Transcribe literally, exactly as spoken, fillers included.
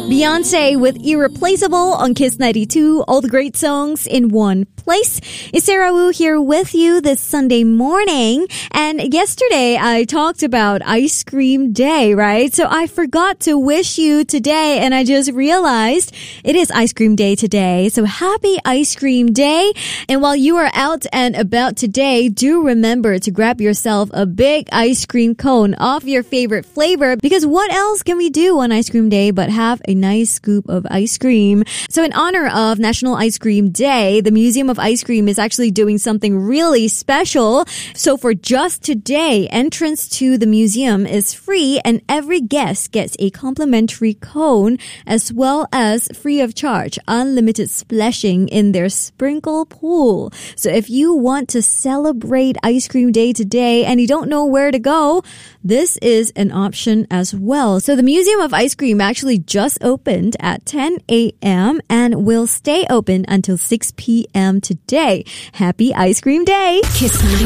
Beyonce with Irreplaceable on Kiss ninety-two. All the great songs in one place. It's Sarah Wu here with you this Sunday morning. And yesterday I talked about Ice Cream Day, right? So I forgot to wish you today, and I just realized it is Ice Cream Day today. So happy Ice Cream Day. And while you are out and about today, do remember to grab yourself a big ice cream cone of your favorite flavor, because what else can we do on Ice Cream Day but have a nice scoop of ice cream? So in honor of National Ice Cream Day, the Museum of Ice Cream is actually doing something really special. So for just today, entrance to the museum is free, and every guest gets a complimentary cone as well as free of charge unlimited splashing in their sprinkle pool. So if you want to celebrate Ice Cream Day today and you don't know where to go, this is an option as well. So the Museum of Ice Cream actually just opened at ten a.m. and will stay open until six p.m. today. Happy Ice Cream Day! Kiss